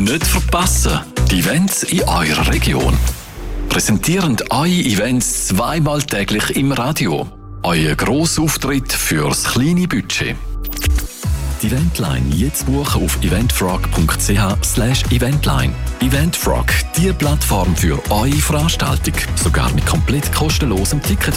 Nicht verpassen, die Events in eurer Region. Präsentierend eure Events zweimal täglich im Radio. Euer Grossauftritt fürs kleine Budget. Die Eventline jetzt buchen auf eventfrog.ch/eventline. Eventfrog, die Plattform für eure Veranstaltung. Sogar mit komplett kostenlosem Ticket